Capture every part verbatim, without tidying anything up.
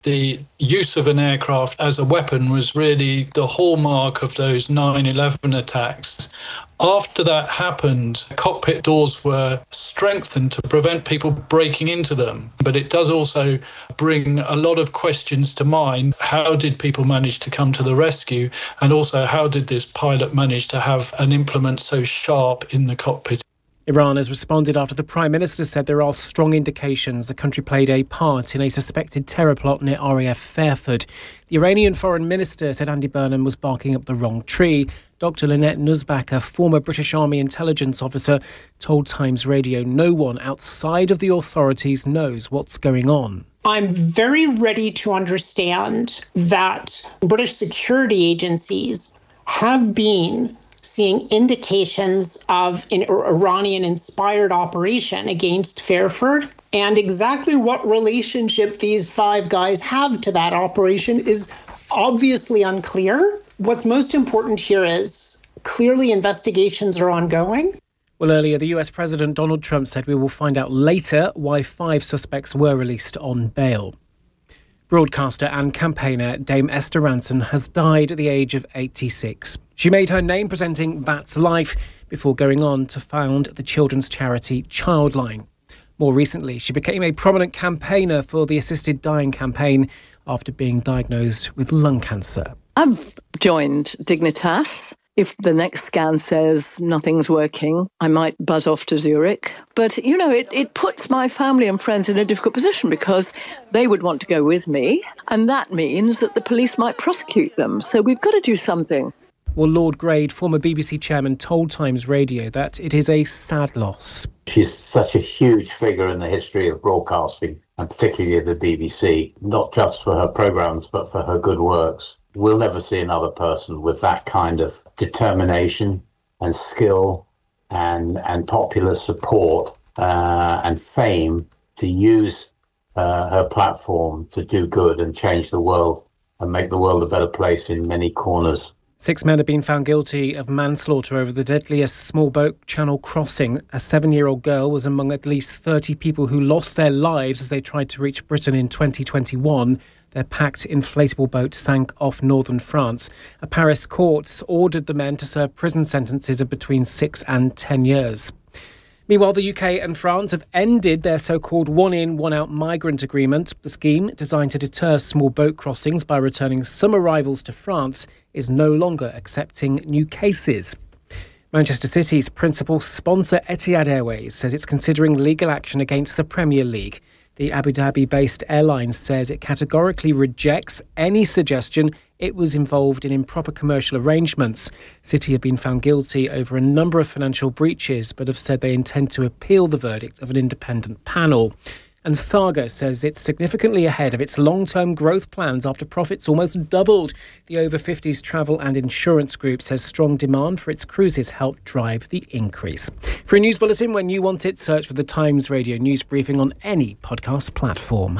The use of an aircraft as a weapon was really the hallmark of those nine eleven attacks. After that happened, cockpit doors were strengthened to prevent people breaking into them. But it does also bring a lot of questions to mind. How did people manage to come to the rescue? And also, how did this pilot manage to have an implement so sharp in the cockpit? Iran has responded after the Prime Minister said there are strong indications the country played a part in a suspected terror plot near R A F Fairford. The Iranian Foreign Minister said Andy Burnham was barking up the wrong tree. Doctor Lynette Nusback, a former British Army intelligence officer, told Times Radio no one outside of the authorities knows what's going on. I'm very ready to understand that British security agencies have been seeing indications of an Iranian-inspired operation against Fairford. And exactly what relationship these five guys have to that operation is obviously unclear. What's most important here is clearly investigations are ongoing. Well, earlier, the U S President Donald Trump said we will find out later why five suspects were released on bail. Broadcaster and campaigner Dame Esther Rantzen has died at the age of eighty-six. She made her name presenting That's Life before going on to found the children's charity Childline. More recently, she became a prominent campaigner for the Assisted Dying campaign after being diagnosed with lung cancer. I've joined Dignitas. If the next scan says nothing's working, I might buzz off to Zurich. But, you know, it, it puts my family and friends in a difficult position because they would want to go with me. And that means that the police might prosecute them. So we've got to do something. Well, Lord Grade, former B B C chairman, told Times Radio that it is a sad loss. She's such a huge figure in the history of broadcasting, and particularly the B B C, not just for her programmes, but for her good works. We'll never see another person with that kind of determination and skill and and popular support uh, and fame to use uh, her platform to do good and change the world and make the world a better place in many corners. Six men have been found guilty of manslaughter over the deadliest small boat channel crossing. A seven-year-old girl was among at least thirty people who lost their lives as they tried to reach Britain in twenty twenty-one. Their packed inflatable boat sank off northern France. A Paris court ordered the men to serve prison sentences of between six and ten years. Meanwhile, the U K and France have ended their so-called one-in, one-out migrant agreement. The scheme, designed to deter small boat crossings by returning some arrivals to France, is no longer accepting new cases. Manchester City's principal sponsor, Etihad Airways, says it's considering legal action against the Premier League. The Abu Dhabi-based airline says it categorically rejects any suggestion it was involved in improper commercial arrangements. City have been found guilty over a number of financial breaches, but have said they intend to appeal the verdict of an independent panel. And Saga says it's significantly ahead of its long-term growth plans after profits almost doubled. The over fifties travel and insurance group says strong demand for its cruises helped drive the increase. For a news bulletin when you want it, search for the Times Radio News Briefing on any podcast platform.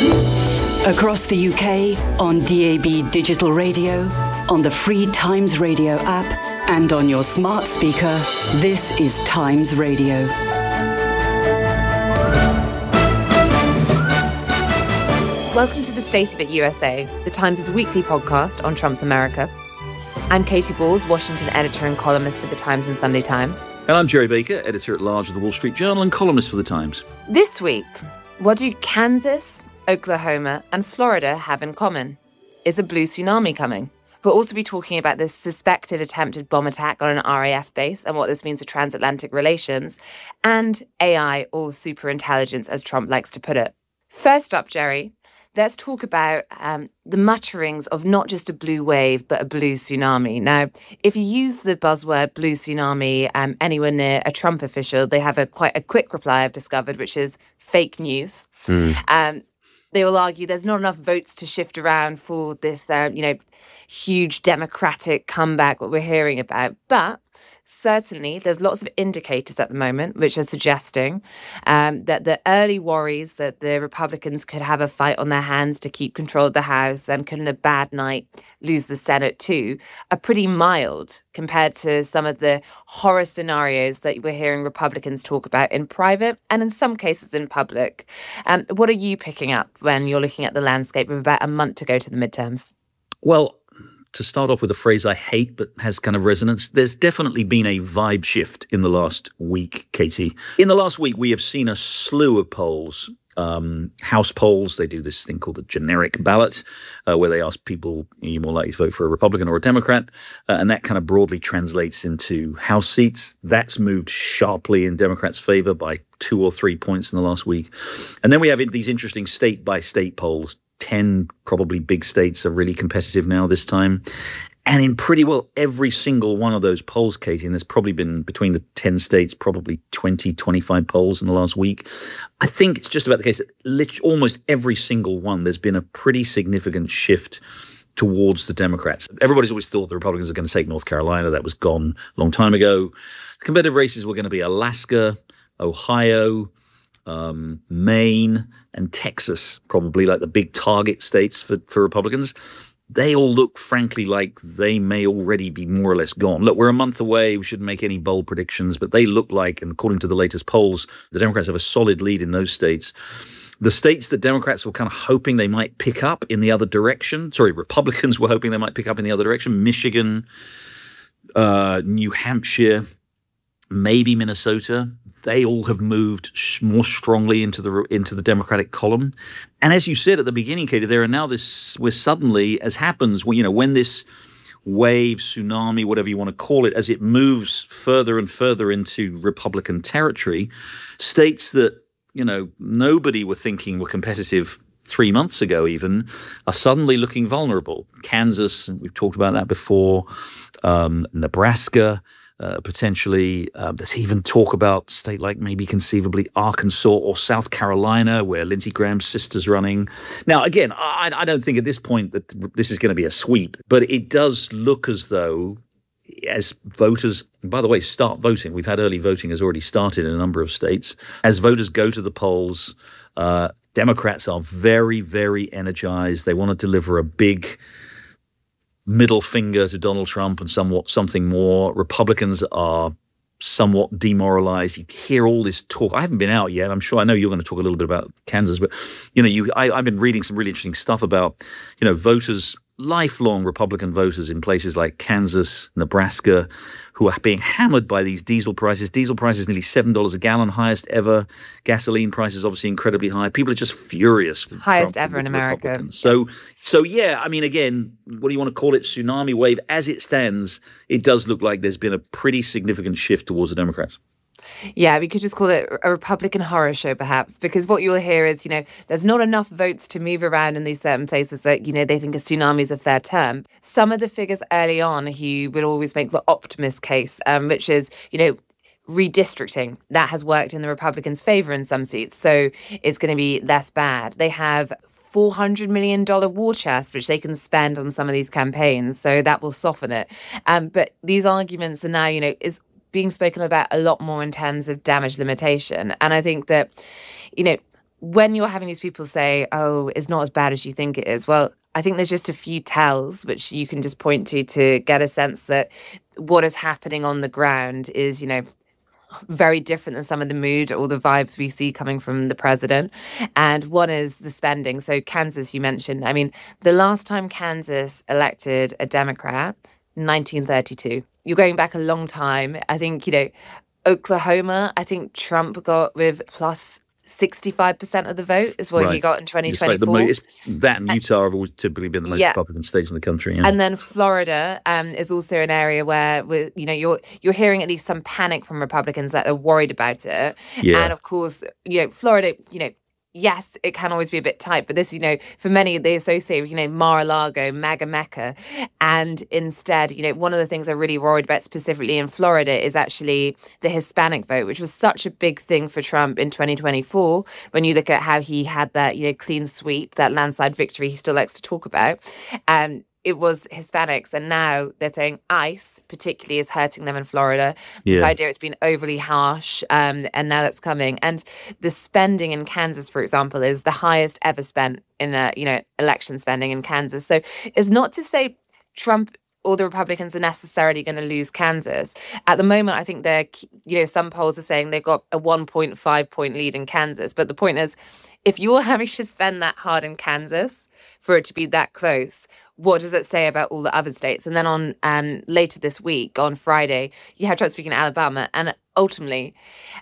Across the U K, on D A B digital radio, on the free Times Radio app, and on your smart speaker, this is Times Radio. Welcome to the State of It U S A, the Times' weekly podcast on Trump's America. I'm Katie Balls, Washington editor and columnist for The Times and Sunday Times. And I'm Jerry Baker, editor-at-large of The Wall Street Journal and columnist for The Times. This week, what do Kansas, Oklahoma and Florida have in common? Is a blue tsunami coming? We'll also be talking about this suspected attempted bomb attack on an R A F base and what this means for transatlantic relations, and A I, or superintelligence, as Trump likes to put it. First up, Jerry, let's talk about um, the mutterings of not just a blue wave, but a blue tsunami. Now, if you use the buzzword blue tsunami um, anywhere near a Trump official, they have a quite a quick reply I've discovered, which is fake news. Mm. Um, they will argue there's not enough votes to shift around for this, uh, you know, huge democratic comeback, what we're hearing about. But certainly there's lots of indicators at the moment which are suggesting um, that the early worries that the Republicans could have a fight on their hands to keep control of the House and could in a bad night lose the Senate too are pretty mild compared to some of the horror scenarios that we're hearing Republicans talk about in private and in some cases in public. Um, what are you picking up when you're looking at the landscape with about a month to go to the midterms? Well, to start off with a phrase I hate but has kind of resonance, there's definitely been a vibe shift in the last week, Katie. In the last week, we have seen a slew of polls. Um, House polls, they do this thing called the generic ballot, uh, where they ask people, are you more likely to vote for a Republican or a Democrat? Uh, and that kind of broadly translates into House seats. That's moved sharply in Democrats' favor by two or three points in the last week. And then we have these interesting state-by-state polls. ten probably big states are really competitive now this time. And in pretty well every single one of those polls, Katie, and there's probably been between the ten states, probably twenty, twenty-five polls in the last week. I think it's just about the case that lit- almost every single one, there's been a pretty significant shift towards the Democrats. Everybody's always thought the Republicans are going to take North Carolina. That was gone a long time ago. The competitive races were going to be Alaska, Ohio, um, Maine, and Texas, probably like the big target states for, for Republicans. They all look, frankly, like they may already be more or less gone. Look, we're a month away. We shouldn't make any bold predictions, but they look like, and according to the latest polls, the Democrats have a solid lead in those states. The states that Democrats were kind of hoping they might pick up in the other direction, sorry, Republicans were hoping they might pick up in the other direction, Michigan, uh, New Hampshire, maybe Minnesota, they all have moved more strongly into the into the Democratic column. And as you said at the beginning, Katie, there are now this, where suddenly, as happens, when, you know, when this wave, tsunami, whatever you want to call it, as it moves further and further into Republican territory, states that, you know, nobody were thinking were competitive three months ago even, are suddenly looking vulnerable. Kansas, we've talked about that before, um, Nebraska, Uh, potentially. Uh, there's even talk about state like maybe conceivably Arkansas or South Carolina, where Lindsey Graham's sister's running. Now, again, I, I don't think at this point that this is going to be a sweep, but it does look as though as voters, by the way, start voting. We've had early voting has already started in a number of states. As voters go to the polls, uh, Democrats are very, very energized. They want to deliver a big middle finger to Donald Trump and somewhat something more. Republicans are somewhat demoralized. You hear all this talk. I haven't been out yet. I'm sure I know you're going to talk a little bit about Kansas, but you know, you I, I've been reading some really interesting stuff about, you know, voters, lifelong Republican voters in places like Kansas, Nebraska, who are being hammered by these diesel prices. Diesel prices nearly seven dollars a gallon, highest ever. Gasoline prices obviously incredibly high. People are just furious. Highest Trump ever in America. So, so yeah, I mean, again, what do you want to call it? Tsunami wave. As it stands, it does look like there's been a pretty significant shift towards the Democrats. Yeah, we could just call it a Republican horror show, perhaps, because what you'll hear is, you know, there's not enough votes to move around in these certain places that, you know, they think a tsunami is a fair term. Some of the figures early on, he will always make the optimist case, um, which is, you know, redistricting. That has worked in the Republicans' favor in some seats, so it's going to be less bad. They have four hundred million dollars war chest, which they can spend on some of these campaigns, so that will soften it. Um, but these arguments are now, you know, is being spoken about a lot more in terms of damage limitation. And I think that, you know, when you're having these people say, oh, it's not as bad as you think it is, well, I think there's just a few tells which you can just point to to get a sense that what is happening on the ground is, you know, very different than some of the mood or the vibes we see coming from the president. And one is the spending. So Kansas, you mentioned, I mean, the last time Kansas elected a Democrat, nineteen thirty-two. You're going back a long time. I think, you know, Oklahoma, I think Trump got with plus sixty-five percent of the vote is what right. he got in twenty twenty-four. It's like the, it's, that and Utah have always typically been the most yeah. Republican states in the country. Yeah. And then Florida um, is also an area where, where, you know, you're you're hearing at least some panic from Republicans that are worried about it. Yeah. And of course, you know, Florida, you know, yes, it can always be a bit tight, but this, you know, for many, they associate with, you know, Mar-a-Lago, MAGA Mecca. And instead, you know, one of the things I'm really worried about specifically in Florida is actually the Hispanic vote, which was such a big thing for Trump in twenty twenty-four. When you look at how he had that, you know, clean sweep, that landslide victory he still likes to talk about. Um, it was Hispanics, and now they're saying ICE particularly is hurting them in Florida. Yeah. This idea it's been overly harsh, um, and now that's coming. And the spending in Kansas, for example, is the highest ever spent in a, you know, election spending in Kansas. So it's not to say Trump or the Republicans are necessarily going to lose Kansas. At the moment, I think they're, you know, some polls are saying they've got a one point five point lead in Kansas. But the point is, if you're having to spend that hard in Kansas for it to be that close, what does it say about all the other states? And then on um, later this week, on Friday, you have Trump speaking in Alabama. And ultimately,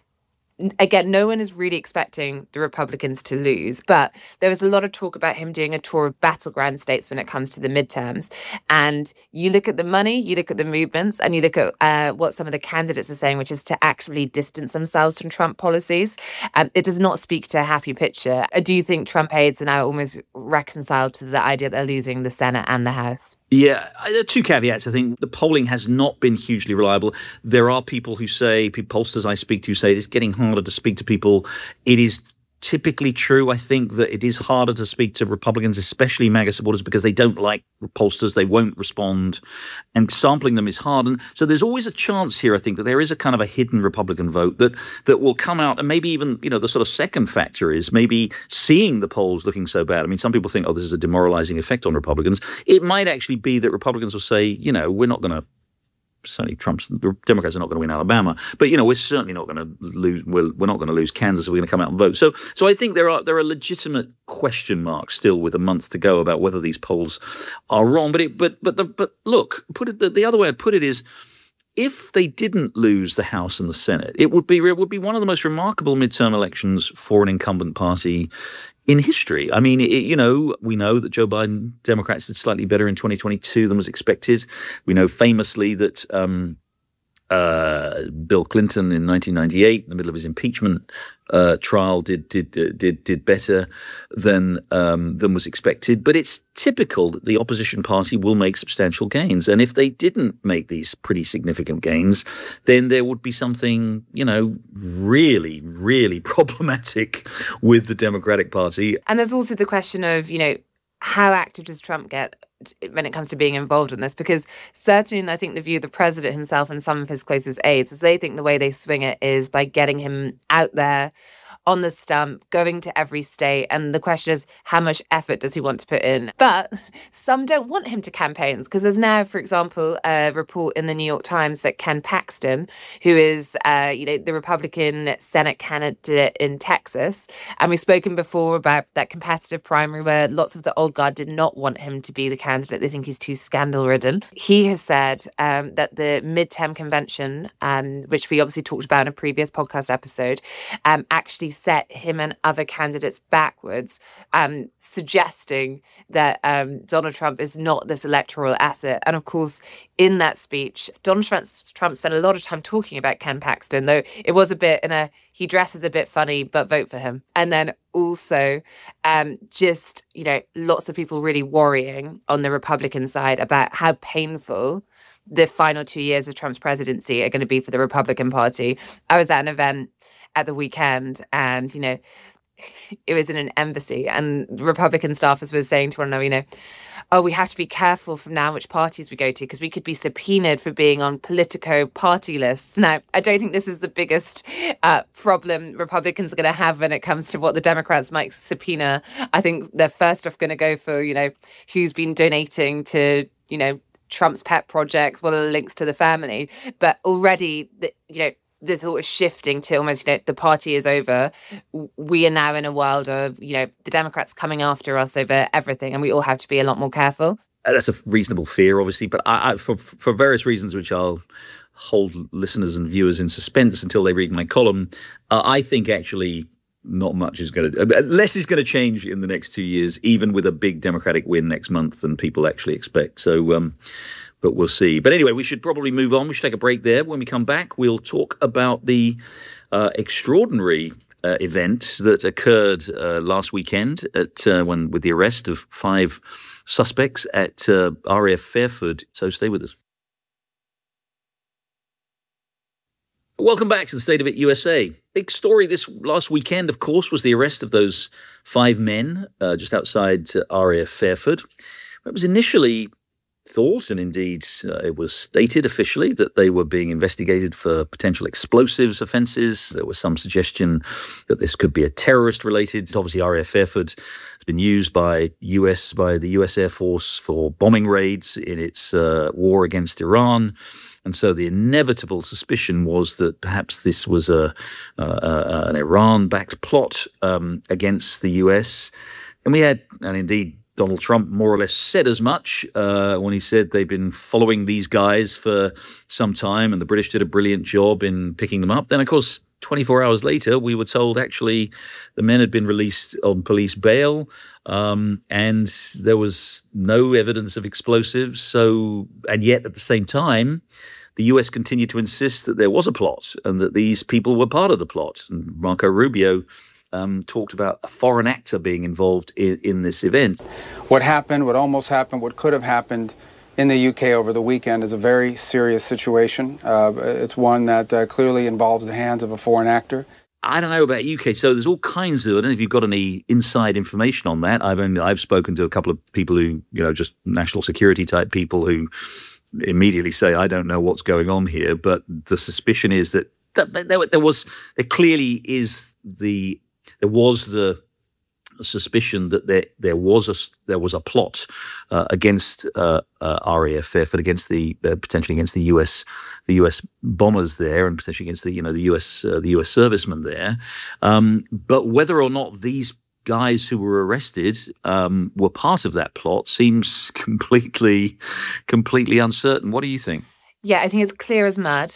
again, no one is really expecting the Republicans to lose, but there was a lot of talk about him doing a tour of battleground states when it comes to the midterms. And you look at the money, you look at the movements, and you look at uh, what some of the candidates are saying, which is to actively distance themselves from Trump policies. Um, it does not speak to a happy picture. I do think Trump aides are now almost reconciled to the idea that they're losing the Senate and the House. Yeah, there are two caveats. I think the polling has not been hugely reliable. There are people who say, pollsters I speak to say it's getting harder to speak to people. It is typically true, I think, that it is harder to speak to Republicans, especially MAGA supporters, because they don't like pollsters. They won't respond. And sampling them is hard. And so there's always a chance here, I think, that there is a kind of a hidden Republican vote that that will come out. And maybe even, you know, the sort of second factor is maybe seeing the polls looking so bad. I mean, some people think, oh, this is a demoralizing effect on Republicans. It might actually be that Republicans will say, you know, we're not going to, certainly Trump's, the Democrats are not going to win Alabama, but, you know, we're certainly not going to lose, we're, we're not going to lose Kansas, so we're going to come out and vote. So so I think there are there are legitimate question marks still with a month to go about whether these polls are wrong. But it, but but the, but look, put it the, the other way I'd put it is, if they didn't lose the House and the Senate, it would be it would be one of the most remarkable midterm elections for an incumbent party in history. I mean, it, you know, we know that Joe Biden, Democrats did slightly better in twenty twenty-two than was expected. We know famously that um, uh, Bill Clinton in nineteen ninety-eight, in the middle of his impeachment uh, trial, did did did did better than um, than was expected. But it's typical that the opposition party will make substantial gains, and if they didn't make these pretty significant gains, then there would be something, you know, really, really problematic with the Democratic Party. And there's also the question of, you know, how active does Trump get when it comes to being involved in this? Because certainly, I think the view of the president himself and some of his closest aides is they think the way they swing it is by getting him out there on the stump, going to every state. And the question is, how much effort does he want to put in? But some don't want him to campaign, because there's now, for example, a report in the New York Times that Ken Paxton, who is, uh, you know, the Republican Senate candidate in Texas, and we've spoken before about that competitive primary where lots of the old guard did not want him to be the candidate. They think he's too scandal-ridden. He has said um, that the midterm convention, um, which we obviously talked about in a previous podcast episode, um, actually set him and other candidates backwards, um, suggesting that um, Donald Trump is not this electoral asset. And of course, in that speech, Donald Trump, Trump spent a lot of time talking about Ken Paxton, though it was a bit in a, he dresses a bit funny, but vote for him. And then also um, just, you know, lots of people really worrying on the Republican side about how painful the final two years of Trump's presidency are going to be for the Republican Party. I was at an event at the weekend, and, you know, it was in an embassy, and Republican staffers were saying to one another, you know, oh, we have to be careful from now which parties we go to, because we could be subpoenaed for being on Politico party lists. Now, I don't think this is the biggest uh, problem Republicans are going to have when it comes to what the Democrats might subpoena. I think they're first off going to go for, you know, who's been donating to, you know, Trump's pet projects, what are the links to the family. But already, the, you know, the thought is shifting to almost, you know, the party is over. We are now in a world of, you know, the Democrats coming after us over everything, and we all have to be a lot more careful. That's a reasonable fear, obviously, but I, I, for for various reasons, which I'll hold listeners and viewers in suspense until they read my column, uh, I think actually not much is going to, less is going to change in the next two years, even with a big Democratic win next month than people actually expect. So, um, but we'll see. But anyway, we should probably move on. We should take a break there. When we come back, we'll talk about the uh, extraordinary uh, event that occurred uh, last weekend at uh, when with the arrest of five suspects at uh, R A F Fairford. So stay with us. Welcome back to the State of It U S A. Big story this last weekend, of course, was the arrest of those five men uh, just outside uh, R A F Fairford. It was initially thought, and indeed uh, it was stated officially, that they were being investigated for potential explosives offences. There was some suggestion that this could be a terrorist-related. Obviously, R A F Fairford has been used by U S by the U S Air Force for bombing raids in its uh, war against Iran. And so the inevitable suspicion was that perhaps this was a uh, uh, an Iran-backed plot um, against the U S. And we had, and indeed Donald Trump more or less said as much uh, when he said they've been following these guys for some time and the British did a brilliant job in picking them up. Then, of course, twenty-four hours later, we were told actually the men had been released on police bail um, and there was no evidence of explosives. So, and yet at the same time, the U S continued to insist that there was a plot and that these people were part of the plot. And Marco Rubio Um, talked about a foreign actor being involved in, in this event. What happened, what almost happened, what could have happened in the U K over the weekend is a very serious situation. Uh, it's one that uh, clearly involves the hands of a foreign actor. I don't know about U K. So there's all kinds of, I don't know if you've got any inside information on that. I've only, I've spoken to a couple of people who, you know, just national security type people who immediately say, I don't know what's going on here. But the suspicion is that, that there, there was, there clearly is the, There was the suspicion that there there was a there was a plot uh, against uh, uh, R A F Fairford, against the uh, potentially against the U S the U S bombers there, and potentially against the you know the U S uh, the U S servicemen there. Um, but whether or not these guys who were arrested um, were part of that plot seems completely completely uncertain. What do you think? Yeah, I think it's clear as mud.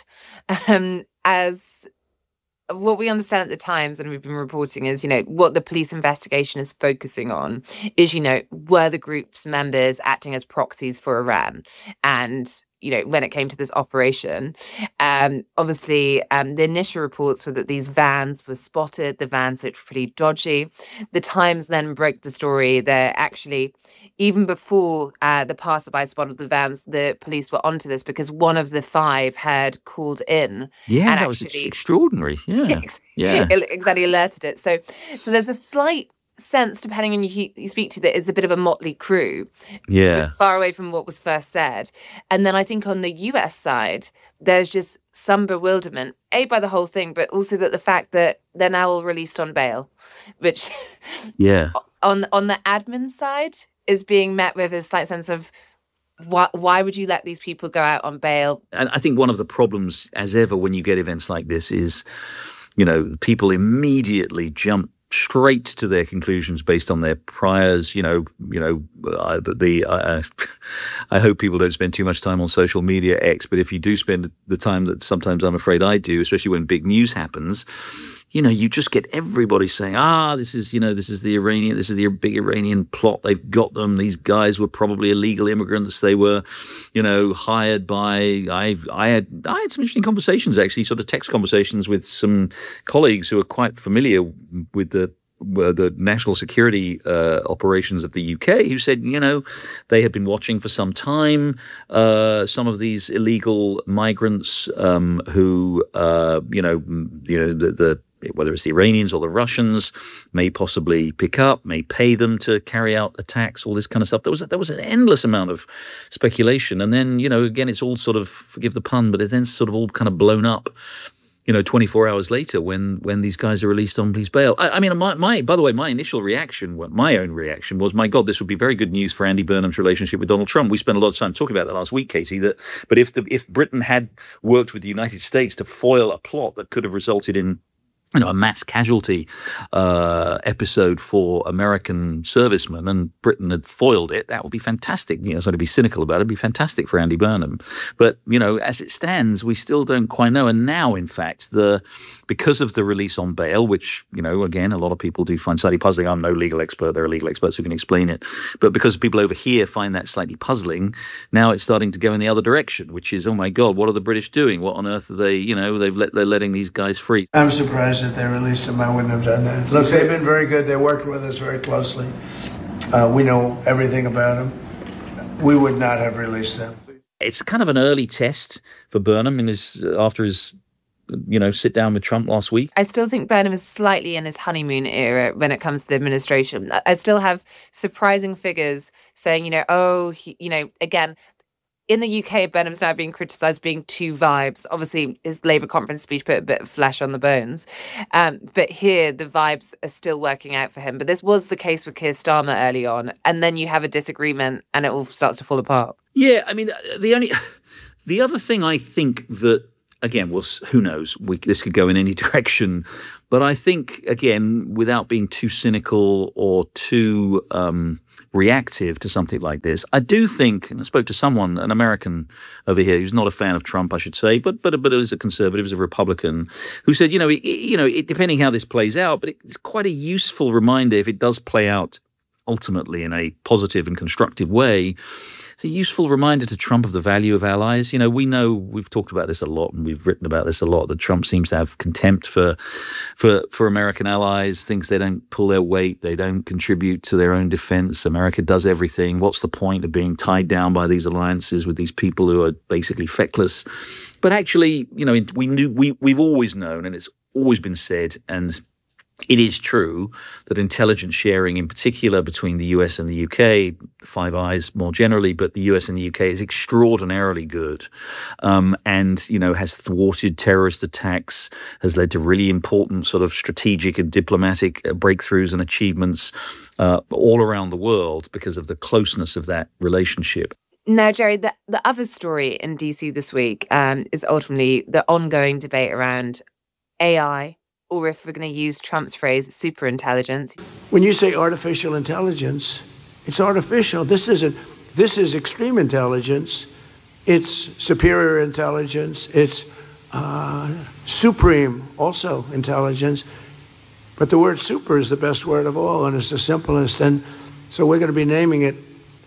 Um, as What we understand at the Times, and we've been reporting, is, you know, what the police investigation is focusing on is, you know, were the group's members acting as proxies for Iran? And, you know, when it came to this operation, um, obviously um, the initial reports were that these vans were spotted. The vans looked pretty dodgy. The Times then broke the story that actually, even before uh, the passerby spotted the vans, the police were onto this because one of the five had called in. Yeah, and that actually, was extraordinary. Yeah, yeah, exactly, alerted it. So, so there's a slight sense, depending on who you speak to, that it's a bit of a motley crew. Yeah, far away from what was first said. And then I think on the U S side, there's just some bewilderment, A, by the whole thing, but also that the fact that they're now all released on bail, which yeah, on on the admin side is being met with a slight sense of, why, why would you let these people go out on bail? And I think one of the problems, as ever, when you get events like this is, you know, people immediately jump straight to their conclusions based on their priors. You know, you know, uh, the, the uh, I hope people don't spend too much time on social media X, but if you do spend the time that sometimes I'm afraid I do, especially when big news happens, you know, you just get everybody saying, ah, this is, you know, this is the Iranian, this is the big Iranian plot. They've got them. These guys were probably illegal immigrants. They were, you know, hired by, I I had I had some interesting conversations, actually, sort of text conversations with some colleagues who are quite familiar with the Uh, the national security uh, operations of the U K, who said, you know, they had been watching for some time uh, some of these illegal migrants um, who, uh, you know, you know, the, the whether it's the Iranians or the Russians, may possibly pick up, may pay them to carry out attacks, all this kind of stuff. There was there was an endless amount of speculation, and then, you know, again, it's all sort of, forgive the pun, but it then sort of all kind of blown up, you know, twenty-four hours later when when these guys are released on police bail. I, I mean, my, my by the way, my initial reaction, my own reaction was, my God, this would be very good news for Andy Burnham's relationship with Donald Trump. We spent a lot of time talking about that last week, Katie, that, but if the if Britain had worked with the United States to foil a plot that could have resulted in, you know, a mass casualty uh, episode for American servicemen, and Britain had foiled it, that would be fantastic. You know, so to be cynical about it, it'd be fantastic for Andy Burnham. But, you know, as it stands, we still don't quite know. And now, in fact, the because of the release on bail, which, you know, again, a lot of people do find slightly puzzling. I'm no legal expert. There are legal experts who can explain it. But because people over here find that slightly puzzling, now it's starting to go in the other direction, which is, oh my God, what are the British doing? What on earth are they, you know, they've let, they're letting these guys free. I'm surprised that they released him. I wouldn't have done that. Look, they've been very good. They worked with us very closely. Uh, we know everything about them. We would not have released them. It's kind of an early test for Burnham in his after his, you know, sit down with Trump last week. I still think Burnham is slightly in his honeymoon era when it comes to the administration. I still have surprising figures saying, you know, oh, he, you know, again, In the U K, Benham's now being criticised being two vibes. Obviously, his Labour conference speech put a bit of flesh on the bones. Um, but here, the vibes are still working out for him. But this was the case with Keir Starmer early on. And then you have a disagreement and it all starts to fall apart. Yeah, I mean, the only... The other thing I think that, again, well, who knows, we, this could go in any direction. But I think, again, without being too cynical or too... Um, reactive to something like this. I do think, and I spoke to someone, an American over here, who's not a fan of Trump, I should say, but but but is a conservative, is a Republican, who said, you know, it, you know, it, depending how this plays out, but it's quite a useful reminder if it does play out ultimately in a positive and constructive way. It's a useful reminder to Trump of the value of allies. You know, we know, we've talked about this a lot and we've written about this a lot, that Trump seems to have contempt for for for American allies, thinks they don't pull their weight, they don't contribute to their own defense. America does everything. What's the point of being tied down by these alliances with these people who are basically feckless? But actually, you know, we knew, we, we've always known, and it's always been said, and it is true that intelligence sharing, in particular between the U S and the U K, Five Eyes more generally, but the U S and the U K is extraordinarily good, um, and you know has thwarted terrorist attacks, has led to really important sort of strategic and diplomatic breakthroughs and achievements uh, all around the world because of the closeness of that relationship. Now, Jerry, the, the other story in D C this week um, is ultimately the ongoing debate around A I, or if we're going to use Trump's phrase, superintelligence. When you say artificial intelligence, it's artificial. This isn't, this is extreme intelligence. It's superior intelligence. It's uh, supreme, also intelligence. But the word super is the best word of all, and it's the simplest. And so we're going to be naming it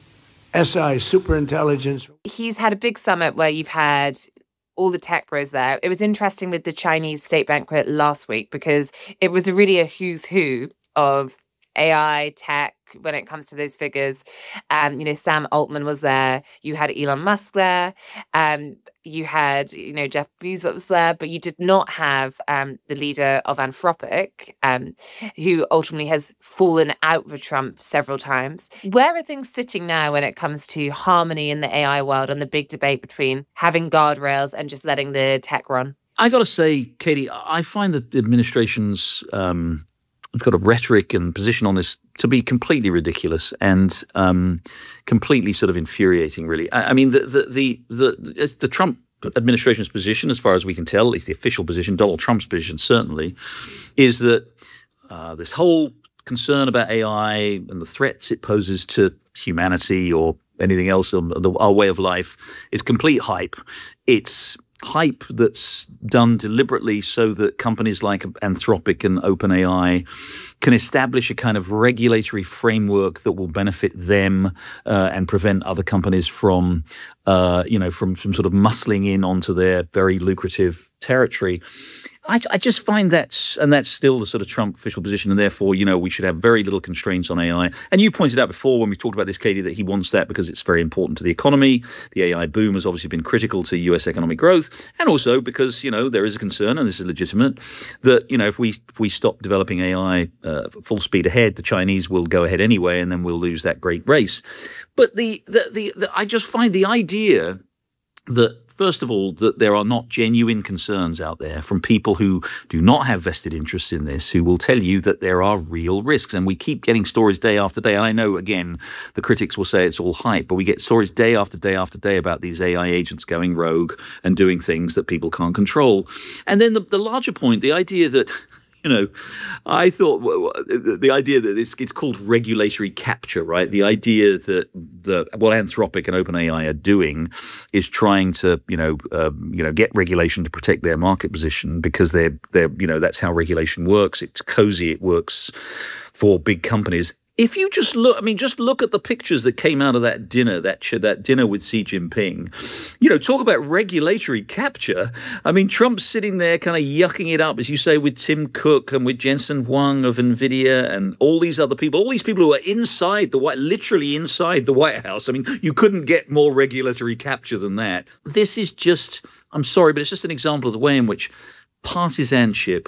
S I, superintelligence. He's had a big summit where you've had all the tech bros there. It was interesting with the Chinese state banquet last week because it was a really a who's who of A I, tech, when it comes to those figures. Um, you know, Sam Altman was there. You had Elon Musk there. Um, you had, you know, Jeff Bezos there, but you did not have um, the leader of Anthropic, um, who ultimately has fallen out with Trump several times. Where are things sitting now when it comes to harmony in the A I world and the big debate between having guardrails and just letting the tech run? I got to say, Katie, I find that the administration's um, kind of rhetoric and position on this to be completely ridiculous and um, completely sort of infuriating, really. I, I mean, the the, the the the Trump administration's position, as far as we can tell, at least the official position, Donald Trump's position certainly, is that uh, this whole concern about A I and the threats it poses to humanity or anything else, our way of life, is complete hype. It's hype that's done deliberately so that companies like Anthropic and OpenAI can establish a kind of regulatory framework that will benefit them uh, and prevent other companies from, uh, you know, from, from sort of muscling in onto their very lucrative territory. I, I just find that, and that's still the sort of Trump official position, and therefore, you know, we should have very little constraints on A I. And you pointed out before when we talked about this, Katie, that he wants that because it's very important to the economy. The A I boom has obviously been critical to U S economic growth, and also because, you know, there is a concern, and this is legitimate, that, you know, if we if we stop developing A I uh, full speed ahead, the Chinese will go ahead anyway, and then we'll lose that great race. But the the the, the I just find the idea that, first of all, that there are not genuine concerns out there from people who do not have vested interests in this, who will tell you that there are real risks. And we keep getting stories day after day. And I know, again, the critics will say it's all hype, but we get stories day after day after day about these A I agents going rogue and doing things that people can't control. And then the, the larger point, the idea that, you know, I thought well, the idea that it's, it's called regulatory capture, right? The idea that the what Anthropic and OpenAI are doing is trying to, you know, uh, you know, get regulation to protect their market position because they're they're you know that's how regulation works. It's cozy. It works for big companies. If you just look, I mean, just look at the pictures that came out of that dinner, that that dinner with Xi Jinping. You know, talk about regulatory capture. I mean, Trump's sitting there kind of yucking it up, as you say, with Tim Cook and with Jensen Huang of NVIDIA and all these other people, all these people who are inside the White, literally inside the White House. I mean, you couldn't get more regulatory capture than that. This is just, I'm sorry, but it's just an example of the way in which partisanship,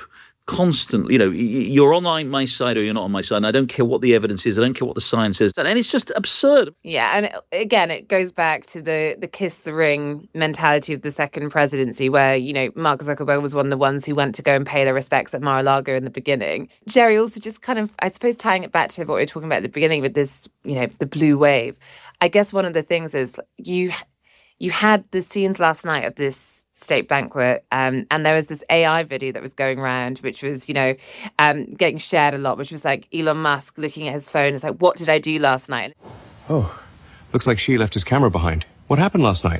constantly, you know, you're on my side or you're not on my side. And I don't care what the evidence is. I don't care what the science is. And it's just absurd. Yeah. And again, it goes back to the, the kiss the ring mentality of the second presidency where, you know, Mark Zuckerberg was one of the ones who went to go and pay their respects at Mar-a-Lago in the beginning. Jerry, also just kind of, I suppose, tying it back to what we were talking about at the beginning with this, you know, the blue wave. I guess one of the things is you... You had the scenes last night of this state banquet, um, and there was this A I video that was going around, which was, you know, um, getting shared a lot, which was like Elon Musk looking at his phone. It's like, what did I do last night? Oh, looks like Xi left his camera behind. What happened last night?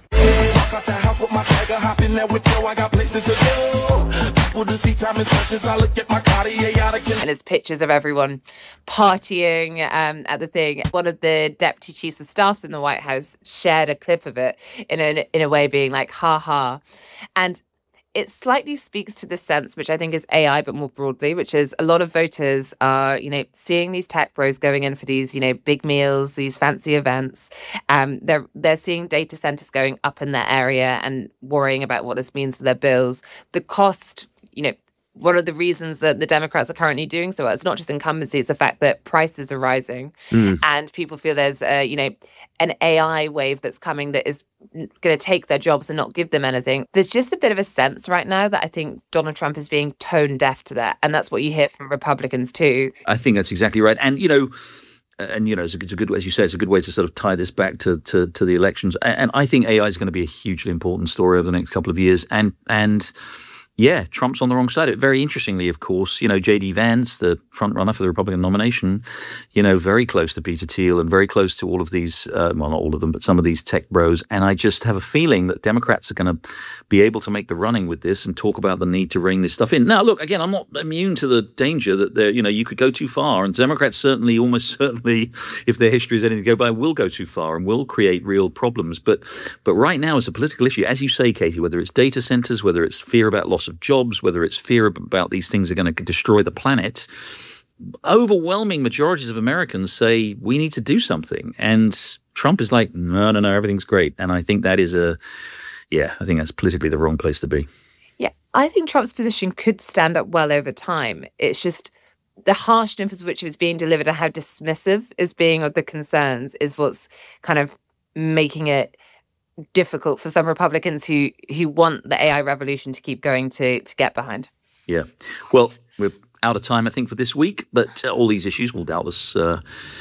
And it's pictures of everyone partying um, at the thing. One of the deputy chiefs of staffs in the White House shared a clip of it in a, in a way being like, ha ha. And it slightly speaks to this sense, which I think is A I, but more broadly, which is a lot of voters are, you know, seeing these tech bros going in for these, you know, big meals, these fancy events. Um, they're they're seeing data centers going up in their area and worrying about what this means for their bills. The cost, you know, one of the reasons that the Democrats are currently doing so well, it's not just incumbency, it's the fact that prices are rising mm. and people feel there's, a, you know, an A I wave that's coming that is going to take their jobs and not give them anything. There's just a bit of a sense right now that I think Donald Trump is being tone deaf to that. And that's what you hear from Republicans too. I think that's exactly right. And, you know, and, you know, it's a, it's a good, as you say, it's a good way to sort of tie this back to, to, to the elections. And I think A I is going to be a hugely important story over the next couple of years. And, and, yeah, Trump's on the wrong side of it. Very interestingly, of course, you know, J D Vance, the front runner for the Republican nomination, you know, very close to Peter Thiel and very close to all of these, uh, well, not all of them, but some of these tech bros. And I just have a feeling that Democrats are going to be able to make the running with this and talk about the need to rein this stuff in. Now, look, again, I'm not immune to the danger that there, you know, you could go too far. And Democrats certainly, almost certainly, if their history is anything to go by, will go too far and will create real problems. But, but right now, it's a political issue. As you say, Katie, whether it's data centers, whether it's fear about loss of jobs, whether it's fear about these things are going to destroy the planet, overwhelming majorities of Americans say we need to do something. And Trump is like, no, no, no, everything's great. And I think that is a, yeah, I think that's politically the wrong place to be. Yeah, I think Trump's position could stand up well over time. It's just the harshness with which it was being delivered and how dismissive is being of the concerns is what's kind of making it difficult for some Republicans who who want the A I revolution to keep going to to get behind. Yeah. Well, we're out of time, I think, for this week, but uh, all these issues will doubtless uh,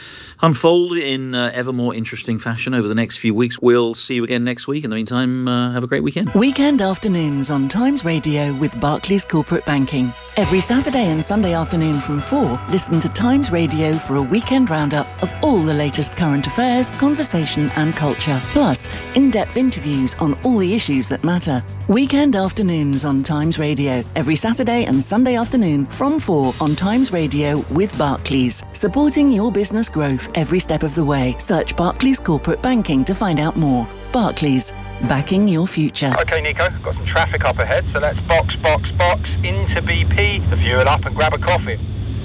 unfold in uh, ever more interesting fashion over the next few weeks. We'll see you again next week. In the meantime, uh, have a great weekend. Weekend afternoons on Times Radio with Barclays Corporate Banking. Every Saturday and Sunday afternoon from four, listen to Times Radio for a weekend roundup of all the latest current affairs, conversation and culture. Plus, in-depth interviews on all the issues that matter. Weekend afternoons on Times Radio. Every Saturday and Sunday afternoon from four on Times Radio with Barclays. Supporting your business growth every step of the way. Search Barclays Corporate Banking to find out more. Barclays. Backing your future. OK, Nico, got some traffic up ahead, so let's box, box, box into B P to fuel up and grab a coffee.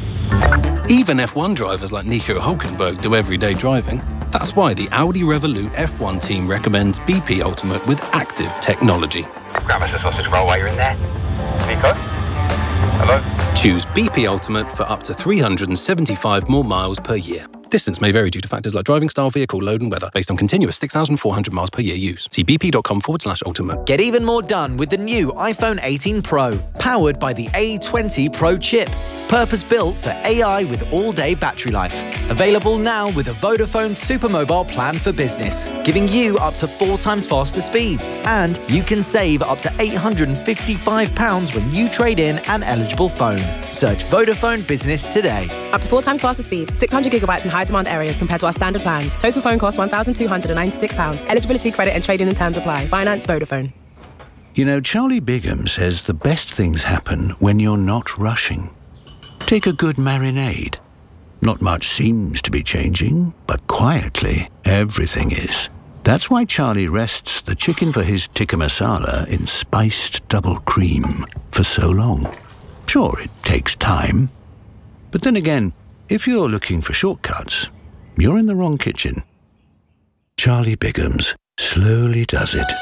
Even F one drivers like Nico Hülkenberg do everyday driving. That's why the Audi Revolut F one team recommends B P Ultimate with active technology. Grab us a sausage roll while you're in there. Nico? Hello? Choose B P Ultimate for up to three hundred seventy-five more miles per year. Distance may vary due to factors like driving style, vehicle load and weather, based on continuous six thousand four hundred miles per year use. See bp.com forward slash ultimate. Get even more done with the new iPhone eighteen Pro, powered by the A twenty Pro chip. Purpose-built for A I with all-day battery life. Available now with a Vodafone Supermobile plan for business, giving you up to four times faster speeds. And you can save up to eight hundred fifty-five pounds when you trade in an eligible phone. Search Vodafone Business today. Up to four times faster speeds, six hundred gigabytes in high-demand areas compared to our standard plans. Total phone cost one thousand two hundred ninety-six pounds. Eligibility, credit and trading and terms apply. Finance Vodafone. You know, Charlie Bigham says the best things happen when you're not rushing. Take a good marinade. Not much seems to be changing, but quietly, everything is. That's why Charlie rests the chicken for his tikka masala in spiced double cream for so long. Sure, it takes time. But then again, if you're looking for shortcuts, you're in the wrong kitchen. Charlie Bigham's slowly does it.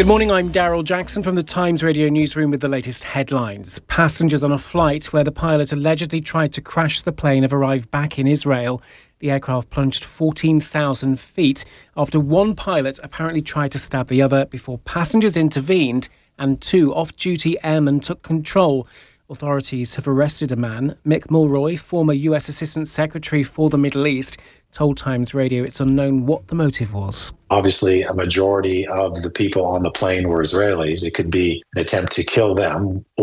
Good morning, I'm Daryl Jackson from the Times Radio newsroom with the latest headlines. Passengers on a flight where the pilot allegedly tried to crash the plane have arrived back in Israel. The aircraft plunged fourteen thousand feet after one pilot apparently tried to stab the other before passengers intervened and two off-duty airmen took control. Authorities have arrested a man. Mick Mulroy, former U S Assistant Secretary for the Middle East, told Times Radio it's unknown what the motive was. Obviously, a majority of the people on the plane were Israelis. It could be an attempt to kill them